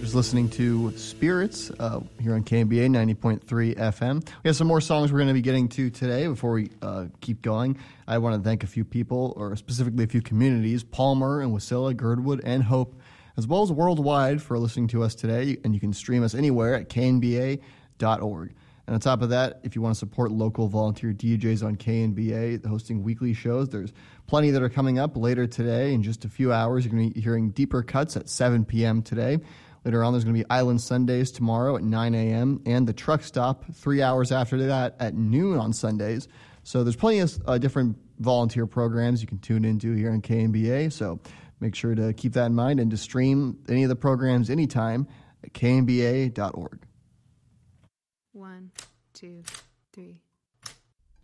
Just listening to Spirits here on KNBA 90.3 FM. We have some more songs we're going to be getting to today. Before we keep going, I want to thank a few people, or specifically a few communities, Palmer and Wasilla, Girdwood, and Hope, as well as worldwide, for listening to us today. And you can stream us anywhere at knba.org. And on top of that, if you want to support local volunteer DJs on KNBA hosting weekly shows, there's plenty that are coming up later today. In just a few hours, you're going to be hearing Deeper Cuts at 7 p.m. today. Later on, there's going to be Island Sundays tomorrow at 9 a.m. and the Truck Stop 3 hours after that at noon on Sundays. So there's plenty of different volunteer programs you can tune into here on KNBA. So make sure to keep that in mind and to stream any of the programs anytime at knba.org. 1, 2, 3.